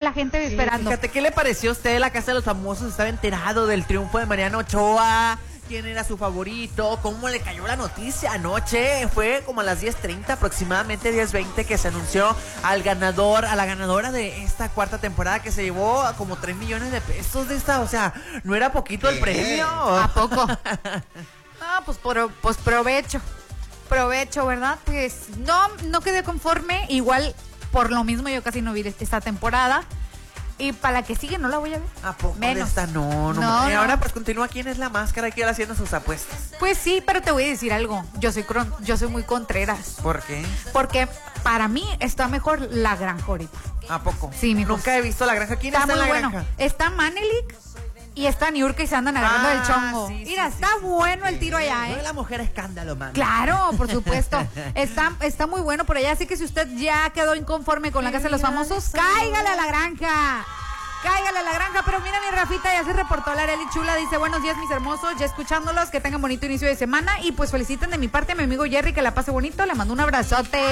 la gente esperando. Fíjate, ¿qué le pareció a usted La Casa de los Famosos? ¿Estaba enterado del triunfo de Mariana Ochoa? ¿Quién era su favorito? ¿Cómo le cayó la noticia anoche? Fue como a las 10:30, aproximadamente 10:20, que se anunció a la ganadora de esta cuarta temporada, que se llevó como 3 millones de pesos de esta. O sea, no era poquito el premio. ¿A poco? No, pues provecho. Provecho, ¿verdad? Pues no quedé conforme. Igual, por lo mismo, yo casi no vi esta temporada. Y para la que sigue no la voy a ver. ¿A poco? Menos. Esta no. Y ahora pues continúa quién es la máscara, hay que ir haciendo sus apuestas. Pues sí, pero te voy a decir algo. Yo soy muy Contreras. ¿Por qué? Porque para mí está mejor La Granja ahorita. ¿A poco? Sí, mijo. Nunca he visto La Granja. ¿Quién Está está en muy La bueno. Granja? Está Manelik y está Niurka y se andan agarrando del chongo. Sí, Mira, sí, está bueno el tiro allá, No, la mujer escándalo, man. Claro, por supuesto. Está muy bueno por allá. Así que si usted ya quedó inconforme con La Casa de los Famosos, cáigale a La Granja. Cáigale a La Granja. Pero mira, mi Rafita ya se reportó la Arely Chula. Dice, buenos días, mis hermosos. Ya escuchándolos, que tengan bonito inicio de semana. Y pues feliciten de mi parte a mi amigo Jerry, que la pase bonito. Le mando un abrazote.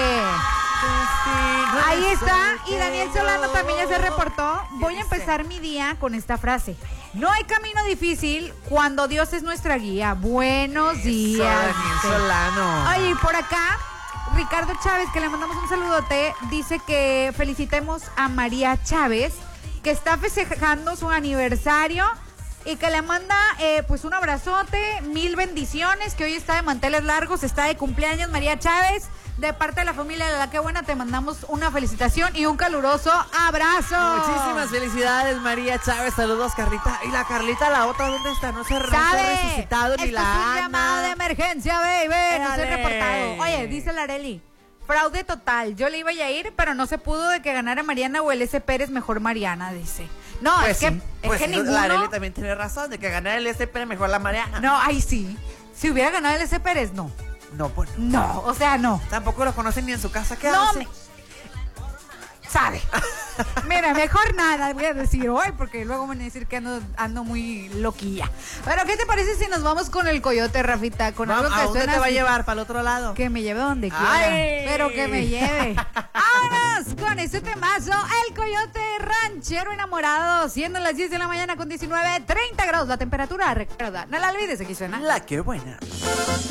Ahí está. Y Daniel Solano también ya se reportó. Voy a empezar mi día con esta frase. No hay camino difícil cuando Dios es nuestra guía. Buenos días. Daniel Solano. Oye, y por acá, Ricardo Chávez, que le mandamos un saludote, dice que felicitemos a María Chávez, que está festejando su aniversario y que le manda pues un abrazote, 1000 bendiciones, que hoy está de manteles largos, está de cumpleaños María Chávez. De parte de la familia de La Que Buena te mandamos una felicitación y un caluroso abrazo. Muchísimas felicidades, María Chávez. Saludos, Carlita. Y la Carlita, la otra, ¿dónde está? No se ha resucitado ni la Esto es un Ana. llamado de emergencia, baby. No se ha Dale. reportado. Oye, dice la Arely, fraude total. Yo le iba a ir, pero no se pudo de que ganara Mariana o el S. Pérez, mejor Mariana, dice. No, Pues es sí, que ninguno. La Arely también tiene razón, de que ganar el SP mejor la Mariana. No, ahí sí. Si hubiera ganado el S. Pérez, no. No, pues No, o sea, no. tampoco lo conocen ni en su casa. ¿Qué No, hace? sabe. Mira, mejor nada voy a decir hoy, porque luego van a decir que ando muy loquilla. Pero, ¿qué te parece si nos vamos con el coyote, Rafita? Con algo ¿A que dónde suena te va a así, llevar? ¿Para el otro lado? que me lleve donde quiera. ¡Ay! Pero que me lleve. ¡Vámonos con este temazo! El coyote ranchero enamorado. Siendo las 10 de la mañana con 19, 30 grados la temperatura. Recuerda, no la olvides, aquí suena La Que Buena.